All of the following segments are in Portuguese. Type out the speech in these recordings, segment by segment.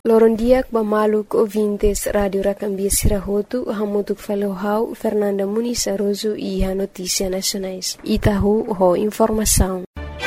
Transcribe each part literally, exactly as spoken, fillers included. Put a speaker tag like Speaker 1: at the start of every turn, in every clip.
Speaker 1: Lorondiak bamaluk ouvintes Radio Racambia Sirahotu, hamutuk falohau Fernanda Muniz Aroso e a Notícia Nacionais. Itahu ho informação.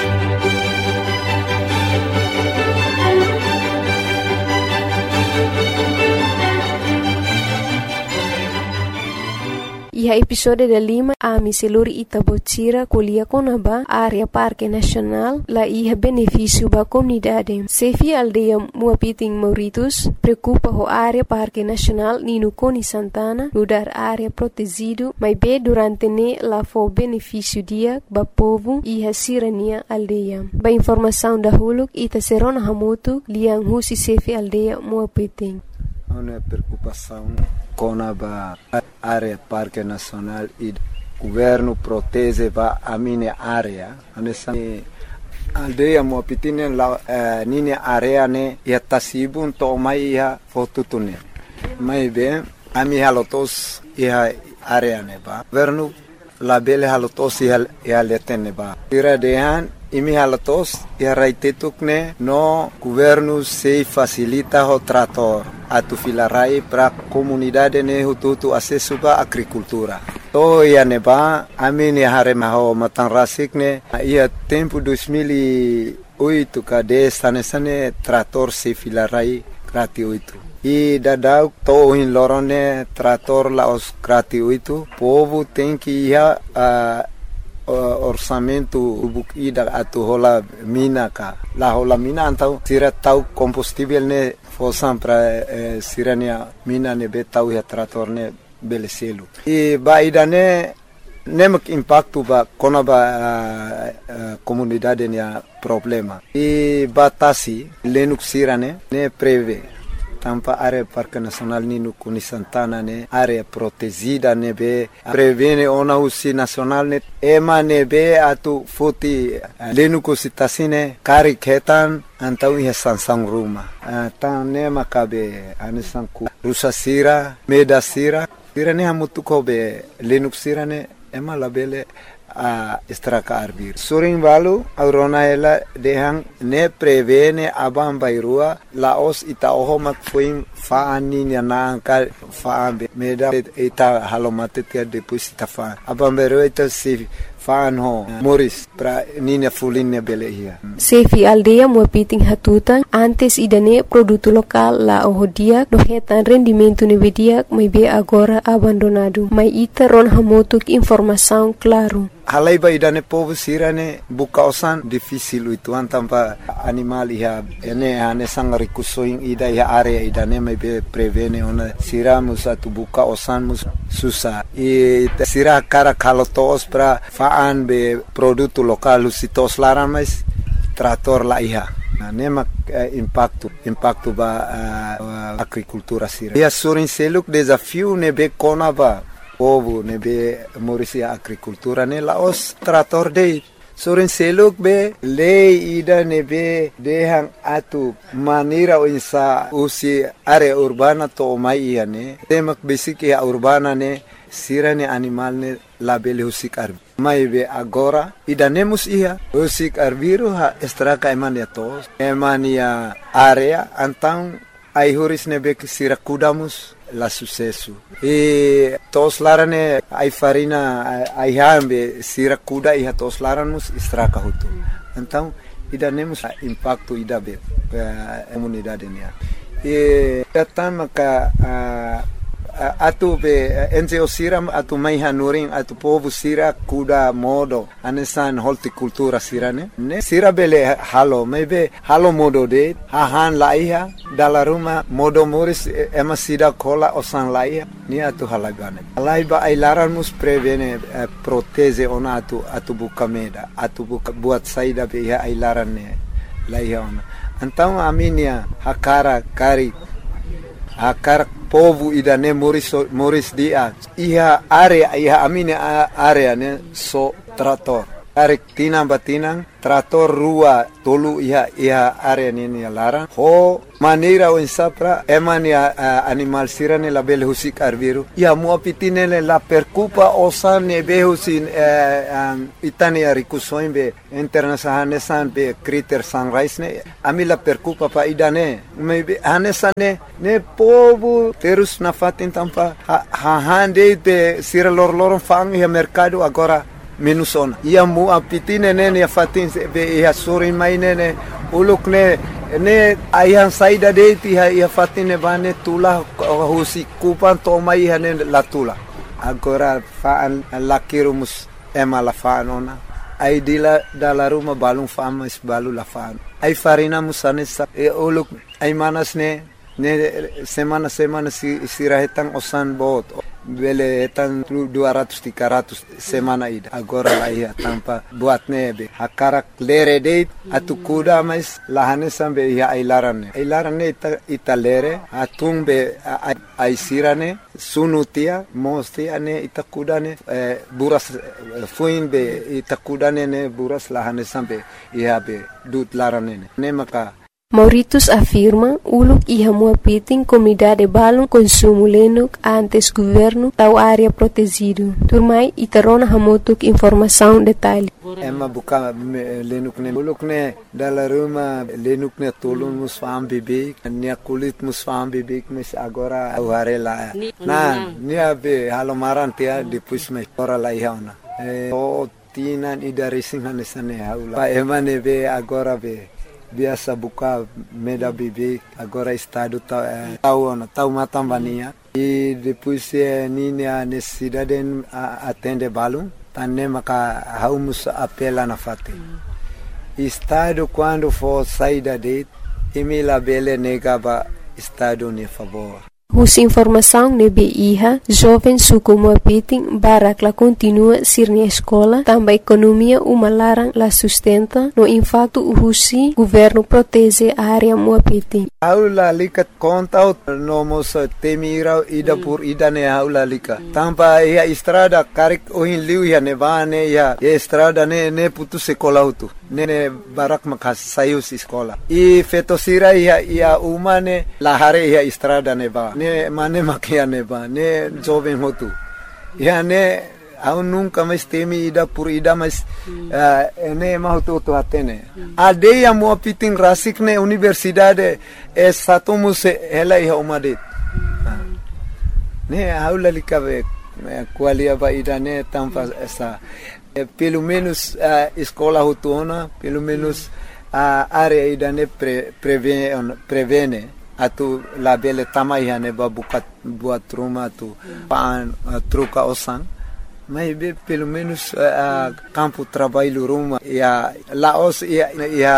Speaker 1: E a episódio da Lima, a miseluri Itabotira, colia conaba, área Parque Nacional, lá ia benefício para a comunidade. Sefi aldeia Muapiting Mauritus, preocupa a área Parque Nacional Nino Coni Santana, no dar área protegido, mas bem durante ne lá foi benefício dia, para povo e a sirania aldeia. Ba informação da Huluk, Ita Serona Hamutu, liang husi Sefi aldeia Muapiting.
Speaker 2: Uma preocupação com a área Parque Nacional e o governo protege a minha área. A aldeia Muapiting la minha área ne ia tasibun to mai ia fotutune. Mai bem a minha halotos ia área ne ba. Governo la bele halotos ia ia letene ba. Tira dehan imi halatos ia raitetukne no governo se facilita o trator atu filarai para comunidade ne hututu acesso ba agricultura. To ia neba amini harema ho matanrasik ne ia tempo dois mil e oito kade sane sane trator se filarai gratuito. E dadau to in lorone trator la os gratuito. Povo tem que ia a orçamento ida atu hola mina ka la hola mina antau sira tau combustível ne fosan para eh, sirania mina ne betau ya trator ne beleselu e ba ida ne nemak impacto ba kona ba uh, uh, comunidade ne problema e batasi lenuk sirane ne preve tampa área Parque Nacional Nino Coni Santana ne área protegida ne be prevene ona usi nacional ne ema ne be atu futi lenu kositasine kari ketan antau ia sansang ruma tan ne makabe anisanku rusa sira meda sira sira ne hamutu ko be lenu sira ne ema labele a estraka arbir suring balu aurona ela dehang ne prevene abam bairua laos ita ohomak fuim faani na ka faambe meda ita halomate tia depois ita fa abam bairua ita se faan ho moris pra nina fulinne belehia
Speaker 1: Sefi aldeia Muapiting hatutan antes idane produto local la ohodia dohetan rendimento nevedia mai be agora abandonado mai ita ron hamotuk informação claro.
Speaker 2: Halai ba idane povo sirane bukausan difícil itu antampa animal iha ene ane sang rikusoing ida iha area idane mai be prevene ona sira musa tu bukausan mus susah e sira cara kalotos pra faan be produto local usitos laran mais trator la iha nema uh, impacto impacto ba uh, agricultura sira ia surin seluk desafio ne be kona ba povo ne be morisia agricultura ne laos trator de sorin seluk be lei ida ne be dehang atu manira insa usi area urbana to mai ne temak basic ya urbana ne sirane animal ne label husik arbi mai be agora ida nemus ia husik arbiru ha estraka emania tos emania area antang ai huris ne be sira kudamus la sucesso e tos larane ai farina ai hambe sira kuda ia tos laramus estraka hutu então ida nemus impacto ida be comunidade nia e tatama ka atu be enze osiram atu mai hanuring atu povo sira kuda modo anesan horticultura sirane ne sira bele halo maybe halo modo de hahan laiha dala ruma modo moris ema sida kola osan laiha ni atu halagane laiba ailaran mus prevene eh, proteze ona atu atu bukameda atu buka buat saida be ya ailaran ne laiha ona então aminia hakara kari hakara povo idane moris moris dia iha area iha amine area ne so trator tarik tinang batinang trator rua tolu iha iha area nini larang ho maneira o insapra emani uh, animal sirane la bel husik arbiru ia muapitine la percupa osane behusin uh, um, itani arikusoin be internasahane san be critter sunrise ne ami la percupa pa idane me hanesane ne povo terus na fatin tampa ha, ha hande be sira lor lor fang ia mercado agora menos ona ia muapitine ne fatin be ia sori mai ne uluk ne ne ayah saida de ti ia fatine bane tula husi kupan to mai hane la tula agora faan lakirumus ema la faanona ai dila dala ruma balung fama is balu la faan ai farina musane sa e uluk ai manas ne ne semana semana si sirahetang osan bot bele etan dua ratus tiga ratus semana ida agora la ia tampa buat nebe hakarak lere date atu kuda mais lahane sambe ia ailarane ailarane ita, ita lere atung be ai sirane sunutia mosti ane ita kudane eh, buras eh, fuin be ita kudane ne buras lahane sambe ia be dut larane ne maka
Speaker 1: Mauritius afirma uluk iha muapiting comunidade balon consumo lenuk antes governo tau área protegido. Turmai itarona hamotuk informação detalhe.
Speaker 2: Emma buka lenuk ne uluk ne dala ruma lenuk ne tolun musfam bibik ne kulit musfam bibik mes agora auharela. Na nia be halomaran tia depois me ora la ihauna. E o tinan idarisin hanesane haula. Pa emane be agora be biasa buka meda bibik agora estado tau eh, tau na tau matambania e depois eh, nini a necessidade a atende balum tanne maka haumus apela na fate mm. Estado quando for saída de emila bele negaba estado ne favor.
Speaker 1: Hus informação nebe iha, jovem suku muapiting barak la continua sirni escola, tamba economia umalarang la sustenta, no infacto uhusi governo protege a área muapiting.
Speaker 2: Aula likat kontau no mos temira ida pur ida ne aula lika. Tamba ia estrada karik ohin liu ia nevane ia estrada ne ne putu sekolah utu. Ne barak makas sayus sekolah. I fetosira ia ia umane lahare ia estrada neba. Ne mane makia neba ne jovem hotu ya ne au nunca mais temi ida por ida mas mm. uh, ne mahutu tu atene mm. ade ya muapiting rasik ne universidade é satumus ela ia umade mm. uh. ne aula likabe qualia ba ida ne tampa essa eh, pelo menos uh, escola hutuna pelo menos a uh, área ida ne pre, prevene prevene atu la bele tamai hane ba bukat buat rumah tu paan uh, truca osan mas be pelo menos uh, campo trabalho rumah ya laos ya ya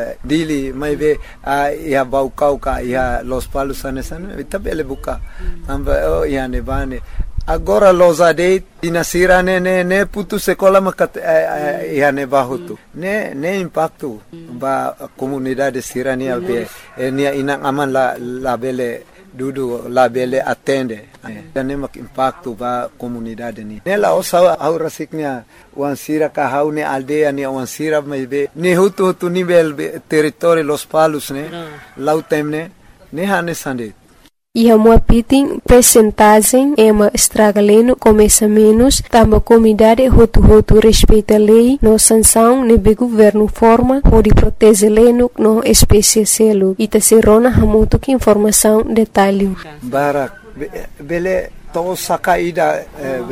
Speaker 2: dili mas be uh, ya baukau ka ya los palos anesan tabele buka tamba oh ya ne bane agora los ade dinasira ne ne ne putu sekolah makat eh, eh, ne bahutu ne ne impacto ba comunidade sirania be eh, nia inang aman la la bele dudu la bele atende eh, ne mak impacto ba comunidade ni ne la osa aura siknia wan sira ka haune aldea ni wan sira me be ne hutu hutu nivel territorio los palos ne lautemne ne hane sande.
Speaker 1: Iha muapiting percentagem ema estragaleno começa menos, tamba comunidade hotu-hotu respeita lei, no sanção nebe governo forma, pode proteger leno no espécie selo. Ita serona hamuto que informação detalhe.
Speaker 2: Barak, bele to saka ida,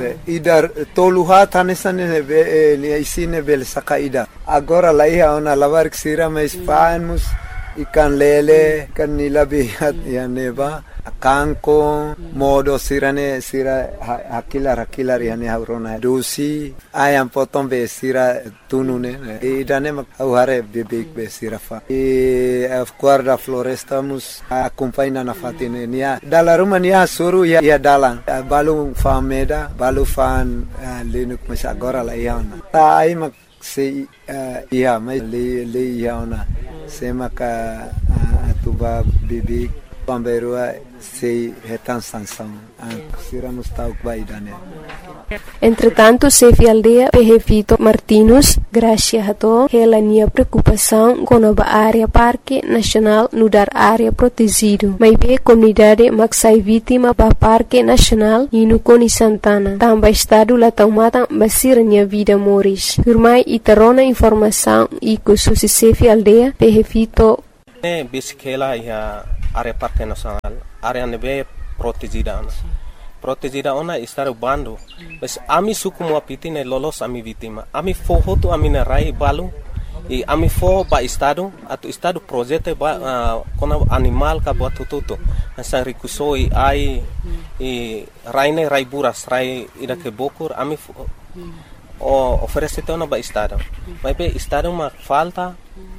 Speaker 2: ida toluha tanesane be isine bele saka ida. Agora lá ia ona lavar que sira mais panos, ikan lele, kan nilabihat ya neba. Kanko modo sirane sira hakilar hakilar yani haurona dosi ayam potong be sira tunune e dane mak hare bebek be sira fa e guarda floresta mus acompanha na fatine nia dala rumah nia suru ya ya dalang balu fameda balu fan lenuk mas agora la iana ta ai mak se ia mai le le iana se maka atuba bebek pamberua sei retan sanção. Ah, sira mustau baidane.
Speaker 1: Entretanto, Sefi Aldea Pehevito Martinus, gracia hato, hela nia preocupação com a área Parque Nacional no dar área protegido. Mas be comunidade maksai vítima ba Parque Nacional e no Coni Santana. Também estado lá taumata basir nia vida moris. Firmai itarona informação e com susi Sefi Aldea Pehevito.
Speaker 3: Ne bisikela ya área Parque Nacional, área nebe protegida. Protegida ona estar bando, mas ami suku mo apitine lolos ami vítima. Ami fohoto ami na rai balu e ami fo ba estado atu estado projeto ba uh, kona animal ka buat tututo. Asa rikusoi ai e raine rai buras rai ida ke bokur ami fo, o oferece tona ba estado. Mas be estado ma falta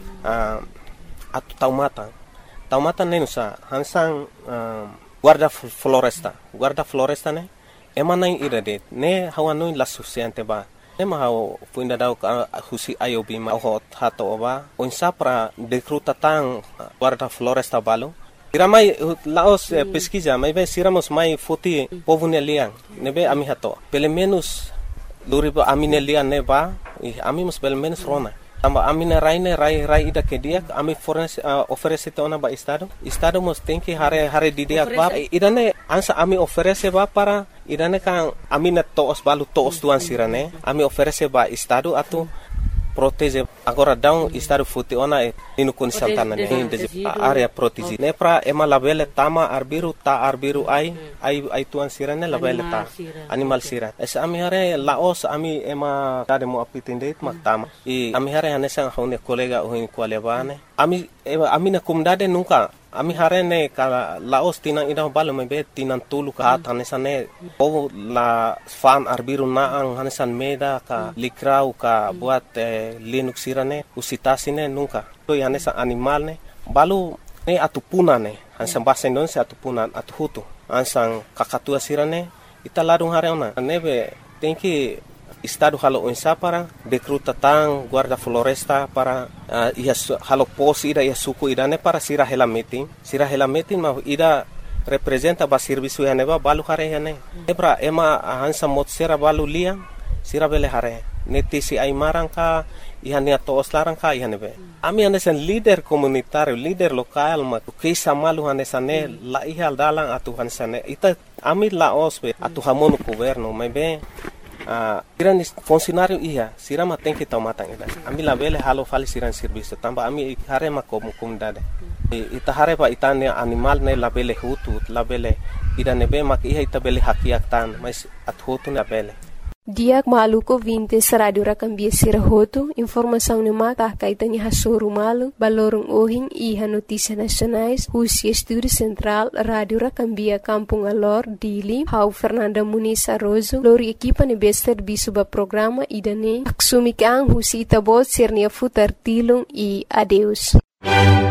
Speaker 3: uh, atu taumata. Taumata nenusa hansang uh, guarda floresta, guarda floresta ne, emana ida de, ne hawanui la suficiente ba, ne mahau puinda dau husi ayobi ma ho hato oba, onsa para decruta tang guarda floresta balo. Iramai laos eh, pesquisa, mai be siramos mai foti povune liang, nebe ami hato. Pelo menos luriba amine liang ne ba, e ami mus pelo menos rona. Tamba amina raine rai rai ida ke dia ami fornece uh, oferece tona ba estado estado mos tem que hare hare di dia ba idane ansa ami oferece ba para idane kan amina toos balu toos tuan sirane ami oferece ba estado atu protege agora down estado futi ona e inu Coni Santana ne area protege ne pra ema labele tama arbiru ta arbiru ai ai ai tuan sirane labele ta animal sira es ami hare laos ami ema tade mo apitinde mak tama e ami hare hanesa hone kolega ohin kwalebane ami ami na kumdade nunca ami hare ne ka laos tinang ida balo mebe tinang tulu ka hanesa ne o la fan arbiru na ang hanesan meda ka likrau ka buat eh, linux sirane usitasine nunca to hanesa animal ne balu ne atupuna ne hansan bahasa Indonesia atupuna atuhutu hansan kakatua sirane ita ladung hare ona nebe tenki estado halo onsa para decruta tang guarda floresta para uh, ia halo pos ida ia suku idane para sira hela meeting sira hela meeting ma ida representa ba serviço ya neba balu hare ya ne ebra ema hansa mot sira balu lia sira bele hare neti si ai marangka ihania to oslarangka ihanebe ami anesan leader komunitario leader lokal ma kisa malu hanesane la ihal dalang atu hanesane ita ami la osbe atu hamonu governo mebe Uh, siran funcionário ia, sirama tem que tomar tang ida. Ami la bele halo fali siran serviço, tamba ami hare ma komu komunidade. E ita hare pa itane animal ne la bele hutu, la bele ida nebe mak ia ita bele hakiak tan, mas at hutu na bele.
Speaker 1: Diak maluko vintes radio rakambia sirahoto, informação ne maka kaitanya hasuru malu, balorong ohin iha notícia nacionais, Husi Estúdio Central, Radio Rakambia Kampung Alor, Dili, Hau Fernanda Muniz Arrozo, lori equipa ne bester bisuba programa idane, aksumik ang Husi Itabot sirnia futar tilong e adeus.